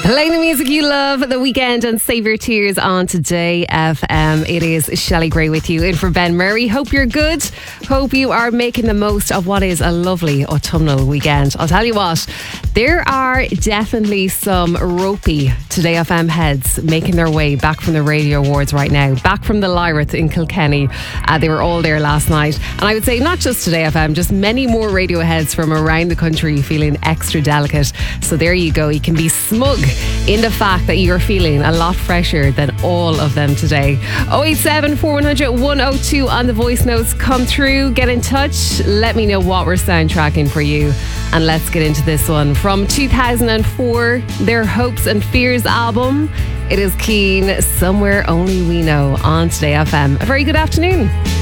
Playing the music you love, The Weekend and Save Your Tears on Today FM. It is Shelley Gray with you in for Ben Murray. Hope you're good. Hope you are making the most of what is a lovely autumnal weekend. I'll tell you what, there are definitely some ropey Today FM heads making their way back from the Radio Awards right now, back from the Lyrath in Kilkenny. They were all there last night. And I would say not just Today FM, just many more radio heads from around the country feeling extra delicate. So there you go. You can be smug in the fact that you're feeling a lot fresher than all of them today. 087 4100 102 on the voice notes. Come through, get in touch, let me know what we're soundtracking for you. And let's get into this one. From 2004, their Hopes and Fears album. It is Keane, Somewhere Only We Know on Today FM. A very good afternoon.